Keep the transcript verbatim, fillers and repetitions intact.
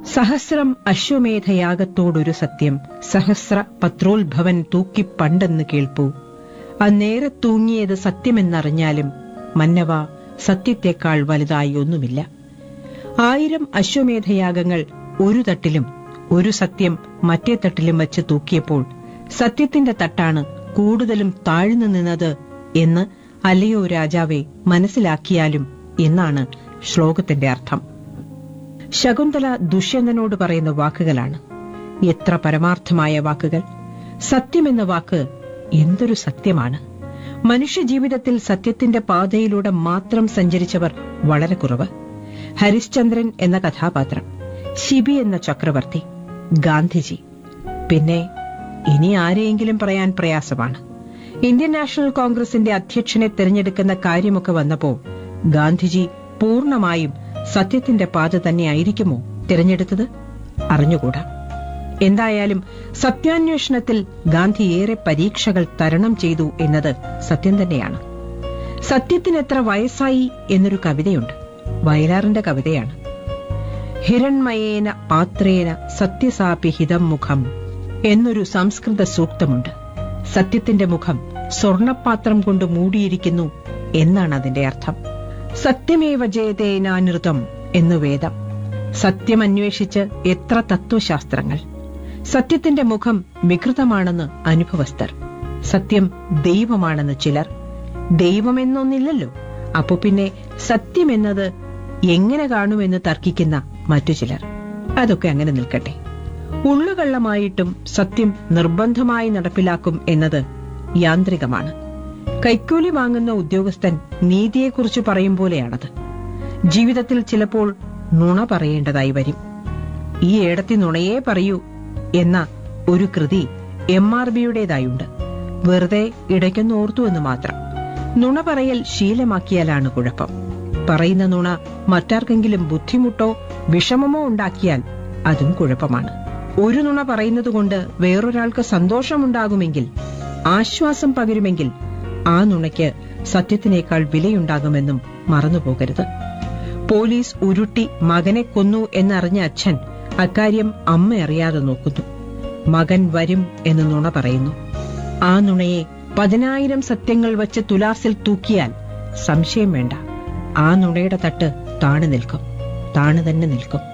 സഹസ്രം അശ്വമേധയാഗത്തോടൊരു സത്യം, സഹസ്ര പത്രോത്ഭവൻ തൂക്കി പണ്ടെന്ന് കേൾപ്പൂ. അന്നേരെ തൂങ്ങിയത് സത്യമെന്നറിഞ്ഞാലും മന്നവ സത്യത്തെക്കാൾ വലുതായി ഒന്നുമില്ല. ആയിരം അശ്വമേധയാഗങ്ങൾ ഒരു തട്ടിലും ഒരു സത്യം മറ്റേ തട്ടിലും വച്ച് തൂക്കിയപ്പോൾ സത്യത്തിന്റെ തട്ടാണ് കൂടുതലും താഴ്ന്നു നിന്നത് എന്ന് അല്ലയോ രാജാവെ മനസ്സിലാക്കിയാലും എന്നാണ് ശ്ലോകത്തിന്റെ അർത്ഥം. ശകുന്തള ദുഷ്യന്തനോട് പറയുന്ന വാക്കുകളാണ്. എത്ര പരമാർത്ഥമായ വാക്കുകൾ! സത്യമെന്ന വാക്ക് എന്തൊരു സത്യമാണ്! മനുഷ്യജീവിതത്തിൽ സത്യത്തിന്റെ പാതയിലൂടെ മാത്രം സഞ്ചരിച്ചവർ വളരെ കുറവ്. ഹരിശ്ചന്ദ്രൻ എന്ന കഥാപാത്രം, ശിബി എന്ന ചക്രവർത്തി, ഗാന്ധിജി, പിന്നെ ഇനി ആരെയെങ്കിലും പറയാൻ പ്രയാസമാണ്. ഇന്ത്യൻ നാഷണൽ കോൺഗ്രസിന്റെ അധ്യക്ഷനെ തെരഞ്ഞെടുക്കുന്ന കാര്യമൊക്കെ വന്നപ്പോൾ ഗാന്ധിജി പൂർണ്ണമായും സത്യത്തിന്റെ പാത തന്നെയായിരിക്കുമോ തിരഞ്ഞെടുത്തത്? അറിഞ്ഞുകൂടാ. എന്തായാലും സത്യാന്വേഷണത്തിൽ ഗാന്ധി ഏറെ പരീക്ഷകൾ തരണം ചെയ്തു എന്നത് സത്യം തന്നെയാണ്. സത്യത്തിന് എത്ര വയസ്സായി എന്നൊരു കവിതയുണ്ട്, വയലാറിന്റെ കവിതയാണ്. ഹിരൺമയേന പാത്രേന സത്യസാപി ഹിതം മുഖം എന്നൊരു സംസ്കൃത സൂക്തമുണ്ട്. സത്യത്തിന്റെ മുഖം സ്വർണപാത്രം കൊണ്ട് മൂടിയിരിക്കുന്നു എന്നാണ് അതിന്റെ അർത്ഥം. സത്യമേവ ജയതേനാനൃതം എന്നു വേദം. സത്യമന്വേഷിച്ച് എത്ര തത്വശാസ്ത്രങ്ങൾ. സത്യത്തിന്റെ മുഖം വികൃതമാണെന്ന് അനുഭവസ്ഥർ, സത്യം ദൈവമാണെന്ന് ചിലർ. ദൈവമെന്നൊന്നില്ലല്ലോ, അപ്പൊ പിന്നെ സത്യമെന്നത് എങ്ങനെ കാണുമെന്ന് തർക്കിക്കുന്ന മറ്റു ചിലർ. അതൊക്കെ അങ്ങനെ നിൽക്കട്ടെ. ഉള്ളുകള്ളമായിട്ടും സത്യം നിർബന്ധമായി നടപ്പിലാക്കും എന്നത് യാന്ത്രികമാണ്. കൈക്കൂലി വാങ്ങുന്ന ഉദ്യോഗസ്ഥൻ നീതിയെക്കുറിച്ച് പറയും പോലെയാണത്. ജീവിതത്തിൽ ചിലപ്പോൾ നുണ പറയേണ്ടതായി വരും. ഈ ഏടത്തി നുണയേ പറയൂ എന്ന ഒരു കൃതി എം ആർ ബിയുടേതായുണ്ട്. വെറുതെ ഇടയ്ക്കൊന്ന് ഓർത്തുവെന്ന് മാത്രം. നുണ പറയൽ ശീലമാക്കിയാലാണ് കുഴപ്പം. പറയുന്ന നുണ മറ്റാർക്കെങ്കിലും ബുദ്ധിമുട്ടോ വിഷമമോ ഉണ്ടാക്കിയാൽ അതും കുഴപ്പമാണ്. ഒരു നുണ പറയുന്നതുകൊണ്ട് വേറൊരാൾക്ക് സന്തോഷമുണ്ടാകുമെങ്കിൽ, ആശ്വാസം പകരുമെങ്കിൽ ആ നുണയ്ക്ക് സത്യത്തിനേക്കാൾ വിലയുണ്ടാകുമെന്നും മറന്നുപോകരുത്. പോലീസ് ഉരുട്ടി മകനെ കൊന്നു എന്നറിഞ്ഞ അച്ഛൻ അക്കാര്യം അമ്മ അറിയാതെ നോക്കുന്നു. മകൻ വരും എന്ന് നുണ പറയുന്നു. ആ നുണയെ പതിനായിരം സത്യങ്ങൾ വച്ച് തുലാസിൽ തൂക്കിയാൽ സംശയം വേണ്ട, ആ നുണയുടെ തട്ട് താണു നിൽക്കും, താണു തന്നെ നിൽക്കും.